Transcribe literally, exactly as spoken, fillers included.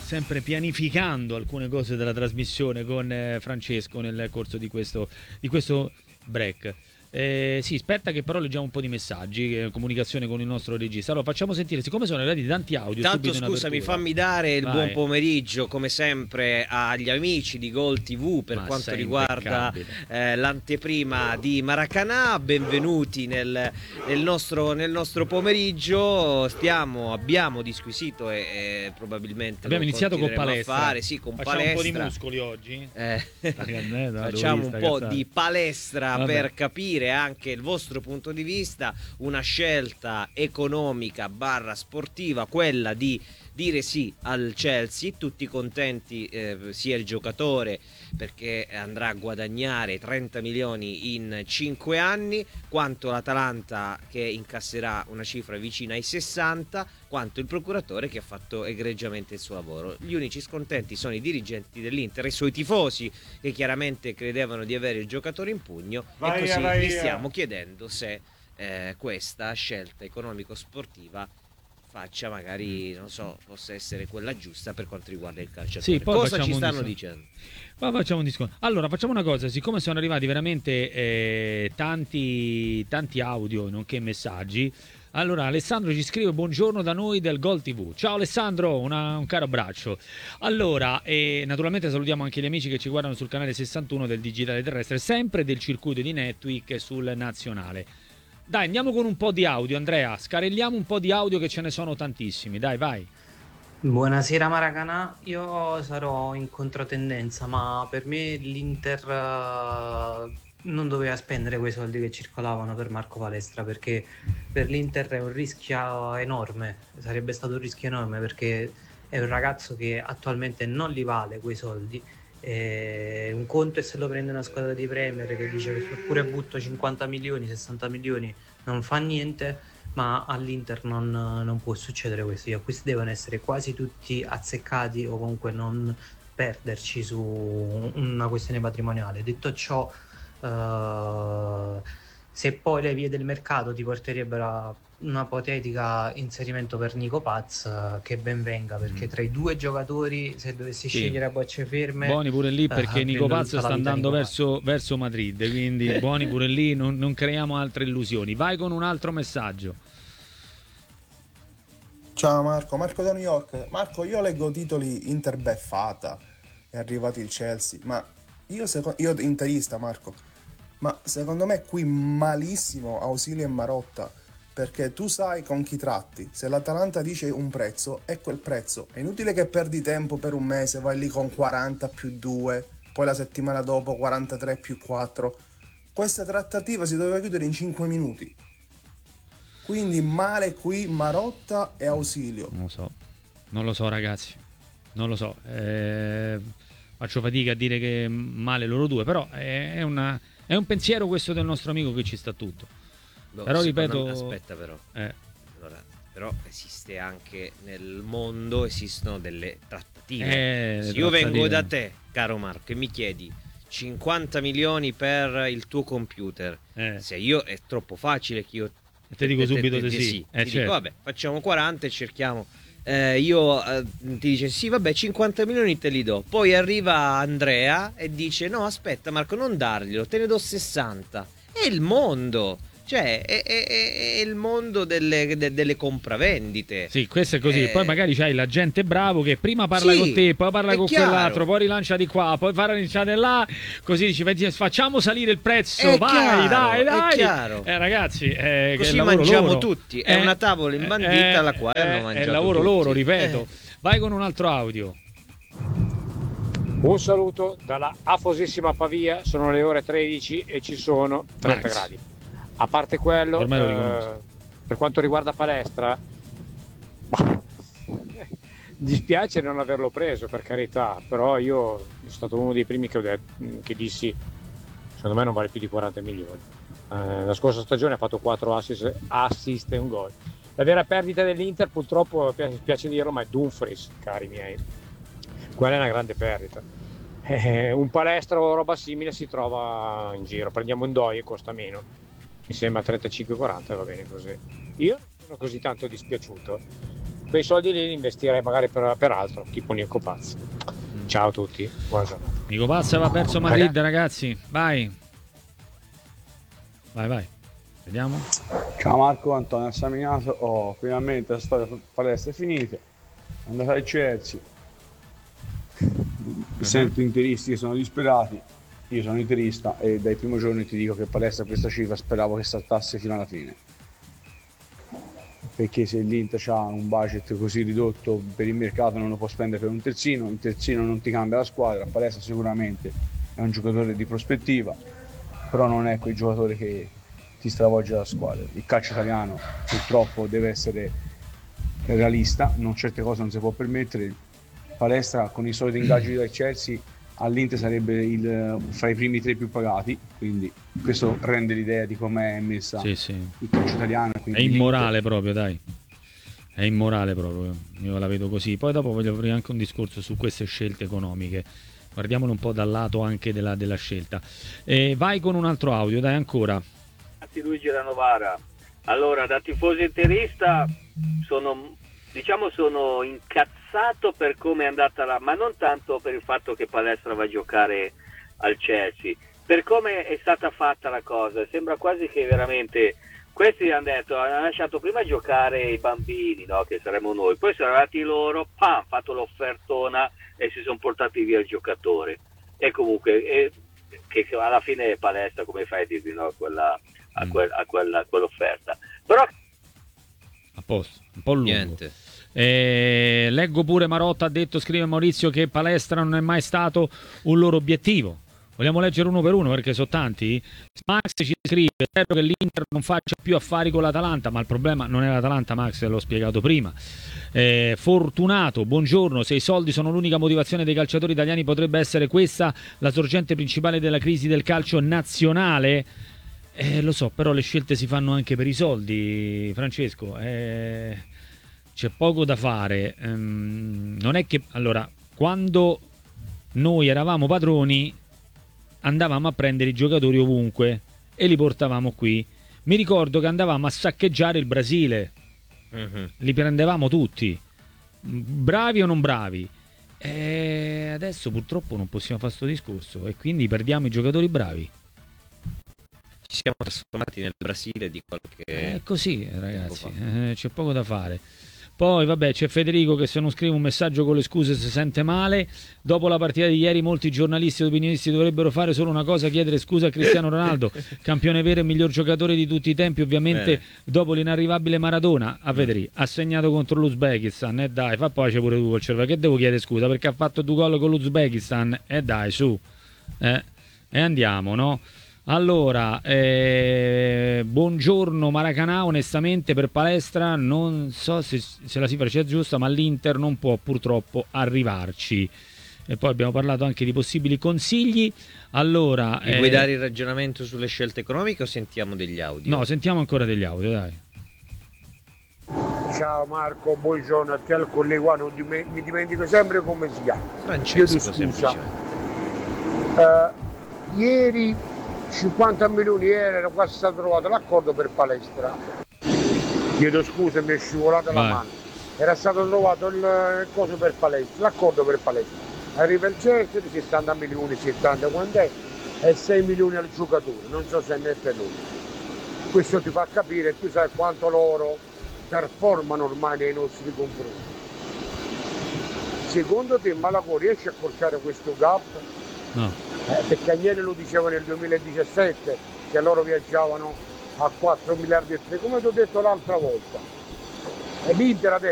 sempre pianificando alcune cose della trasmissione con eh, Francesco nel corso di questo, di questo break. Eh, sì, aspetta che però leggiamo un po' di messaggi, eh, comunicazione con il nostro regista. Allora facciamo sentire, siccome sono arrivati tanti audio. Tanto scusami, fammi dare il Vai. buon pomeriggio come sempre agli amici di Gol tivù per Ma quanto sei riguarda eh, l'anteprima di Maracanã. Benvenuti nel, nel, nostro, nel nostro pomeriggio. Stiamo, abbiamo disquisito e, e probabilmente abbiamo iniziato con palestra. Fare, sì, con facciamo palestra. un po' di muscoli oggi. Eh, cannetta, facciamo un po' cazzata. di palestra. Vabbè. Per capire anche il vostro punto di vista, una scelta economica barra sportiva, quella di dire sì al Chelsea, tutti contenti, eh, sia il giocatore perché andrà a guadagnare trenta milioni in cinque anni, quanto l'Atalanta che incasserà una cifra vicina ai sessanta, quanto il procuratore che ha fatto egregiamente il suo lavoro. Gli unici scontenti sono i dirigenti dell'Inter e i suoi tifosi che chiaramente credevano di avere il giocatore in pugno, vai e così via, vi stiamo chiedendo se eh, questa scelta economico-sportiva faccia magari, non so, possa essere quella giusta per quanto riguarda il calciatore. Sì, poi cosa ci stanno dis- dicendo? Poi facciamo un discorso. Allora, facciamo una cosa, siccome sono arrivati veramente eh, tanti, tanti audio, nonché messaggi, allora Alessandro ci scrive: buongiorno da noi del Gol tivù. Ciao Alessandro, una, un caro abbraccio. Allora, eh, naturalmente salutiamo anche gli amici che ci guardano sul canale sessantuno del Digitale Terrestre, sempre del circuito di Netwick sul nazionale. Dai, andiamo con un po' di audio, Andrea, scarelliamo un po' di audio che ce ne sono tantissimi, dai, vai. Buonasera Maracanã, io sarò in controtendenza, ma per me l'Inter uh, non doveva spendere quei soldi che circolavano per Marco Palestra, perché per l'Inter è un rischio enorme, sarebbe stato un rischio enorme perché è un ragazzo che attualmente non li vale quei soldi. E un conto è se lo prende una squadra di Premier che dice che pure butto cinquanta milioni, sessanta milioni non fa niente, ma all'Inter non, non può succedere questo. Gli acquisti devono essere quasi tutti azzeccati o comunque non perderci su una questione patrimoniale. Detto ciò, uh, se poi le vie del mercato ti porterebbero a una ipotetica inserimento per Nico Paz, che ben venga, perché tra i due giocatori, se dovessi sì. scegliere a bocce ferme, buoni pure lì, perché uh, Nico Paz sta andando verso, verso Madrid, quindi buoni pure lì, non, non creiamo altre illusioni. Vai con un altro messaggio. Ciao Marco, Marco da New York. Marco, io leggo titoli Inter beffata, è arrivato il Chelsea, ma io, seco- io interista Marco, ma secondo me qui malissimo Ausilio e Marotta, perché tu sai con chi tratti. Se l'Atalanta dice un prezzo, è quel prezzo. È inutile che perdi tempo per un mese, vai lì con quaranta più due, poi la settimana dopo quarantatré più quattro. Questa trattativa si doveva chiudere in cinque minuti. Quindi male qui Marotta e Ausilio. Non lo so, non lo so ragazzi, non lo so. Eh, faccio fatica a dire che male loro due, però è, una, è un pensiero questo del nostro amico che ci sta tutto. No, però ripeto me, aspetta però eh. allora, però esiste anche nel mondo, esistono delle trattative, eh, se trattative. Io vengo da te caro Marco e mi chiedi cinquanta milioni per il tuo computer, eh. se io è troppo facile che io te, te dico subito di sì, sì. Eh, ti certo. dico vabbè facciamo quaranta e cerchiamo eh, io eh, ti dice sì vabbè cinquanta milioni te li do, poi arriva Andrea e dice no aspetta Marco non darglielo, te ne do sessanta. È il mondo, cioè è, è, è il mondo delle, de, delle compravendite. Sì, questo è così. Eh, poi magari c'hai la gente bravo che prima parla sì, con te, poi parla con chiaro. quell'altro, poi rilancia di qua, poi fa rilanciare là, così dici facciamo salire il prezzo, è vai, chiaro, dai, dai. È chiaro. Eh, ragazzi, eh, così che mangiamo loro. tutti. È eh, una tavola imbandita eh, alla quale eh, hanno mangiato è il lavoro tutti. loro, ripeto. Eh. Vai con un altro audio. Un saluto dalla afosissima Pavia, sono le ore tredici e ci sono trenta Max. gradi. A parte quello, eh, per quanto riguarda Palestra, bah, dispiace non averlo preso, per carità, però io sono stato uno dei primi che, ho detto, che dissi secondo me non vale più di quaranta milioni. Eh, la scorsa stagione ha fatto quattro assist, assist e un gol. La vera perdita dell'Inter, purtroppo, mi piace dirlo, ma è Dumfries, cari miei. Quella è una grande perdita. Eh, un Palestra o roba simile si trova in giro. Prendiamo un Doi e costa meno. Mi sembra trentacinque quaranta, va bene così. Io non sono così tanto dispiaciuto. quei soldi lì li investirei magari per, per altro, tipo Nico Pazzi. Ciao a tutti, buona giornata. Nico Pazzi aveva perso Madrid, ragazzi, vai. Vai, vai. Vediamo. Ciao Marco, Antonio Assaminato. Oh, finalmente la storia palestra è finita. È andata al Chelsea. Uh-huh. Sento interisti che sono disperati. Io sono interista e dai primi giorni ti dico che palestra questa cifra speravo che saltasse fino alla fine. Perché se l'Inter ha un budget così ridotto per il mercato non lo può spendere per un terzino, un terzino non ti cambia la squadra, palestra sicuramente è un giocatore di prospettiva, però non è quel giocatore che ti stravolge la squadra. Il calcio italiano purtroppo deve essere realista, non certe cose non si può permettere. Palestra con i soliti ingaggi del Chelsea all'Inter sarebbe il, fra i primi tre più pagati, quindi questo rende l'idea di come è messa sì, sì. il calcio italiano. È immorale proprio, dai. È immorale proprio, io la vedo così. Poi dopo voglio aprire anche un discorso su queste scelte economiche. Guardiamolo un po' dal lato anche della, della scelta. E vai con un altro audio, dai ancora. Luigi da Novara. Allora, da tifoso interista sono, diciamo, sono incazzato per come è andata la, ma non tanto per il fatto che Palestra va a giocare al Chelsea, per come è stata fatta la cosa. Sembra quasi che veramente questi hanno detto, hanno lasciato prima giocare i bambini, no, che saremmo noi, poi sono arrivati loro, pam, fatto l'offertona e si sono portati via il giocatore. E comunque e, che alla fine è Palestra, come fai a dirvi no quella a, quel, a, quella, a quell'offerta, però a posto, un po' lungo. Niente. Eh, leggo pure Marotta ha detto, scrive Maurizio, che Palestra non è mai stato un loro obiettivo. Vogliamo leggere uno per uno perché sono tanti. Max ci scrive, spero che l'Inter non faccia più affari con l'Atalanta, ma il problema non è l'Atalanta, Max, l'ho spiegato prima. eh, Fortunato, buongiorno, se i soldi sono l'unica motivazione dei calciatori italiani potrebbe essere questa la sorgente principale della crisi del calcio nazionale. Eh, lo so, però le scelte si fanno anche per i soldi, Francesco. Eh, c'è poco da fare. Ehm, non è che, allora, quando noi eravamo padroni andavamo a prendere i giocatori ovunque e li portavamo qui. Mi ricordo che andavamo a saccheggiare il Brasile. Uh-huh. Li prendevamo tutti, bravi o non bravi. E adesso purtroppo non possiamo fare questo discorso e quindi perdiamo i giocatori bravi. Ci siamo trasformati nel Brasile di qualche... È così, ragazzi, eh, c'è poco da fare. Poi vabbè, c'è Federico che se non scrive un messaggio con le scuse si sente male. Dopo la partita di ieri molti giornalisti e opinionisti dovrebbero fare solo una cosa, chiedere scusa a Cristiano Ronaldo, campione vero e miglior giocatore di tutti i tempi, ovviamente eh. dopo l'inarrivabile Maradona. A vedere, ha segnato contro l'Uzbekistan, e eh dai, fa pace pure tu col cervello, che devo chiedere scusa perché ha fatto due gol con l'Uzbekistan, e eh dai, su, eh, e andiamo, no? Allora, eh, buongiorno Maracanà, onestamente per Palestra non so se, se la cifra sia giusta, ma l'Inter non può purtroppo arrivarci. E poi abbiamo parlato anche di possibili consigli. Allora, eh, vuoi dare il ragionamento sulle scelte economiche o sentiamo degli audio? No, sentiamo ancora degli audio, dai. Ciao Marco, buongiorno a te al collega, qua non dime- mi dimentico sempre come si chiama. Francesco, semplicemente. Uh, ieri cinquanta milioni era quasi stato trovato l'accordo per Palestra. Chiedo scusa, mi è scivolata la mano. Era stato trovato il, il coso per Palestra, l'accordo per Palestra. Arriva il Chelsea di sessanta milioni, settanta quant'è, e sei milioni al giocatore, non so se ne è per lui. Questo ti fa capire, tu sai quanto loro performano ormai nei nostri confronti. Secondo te Malagò riesce a accorciare questo gap? No. Eh, perché Agnelli lo diceva nel duemiladiciassette che loro viaggiavano a quattro miliardi e tre, come ti ho detto l'altra volta. E l'Inter adesso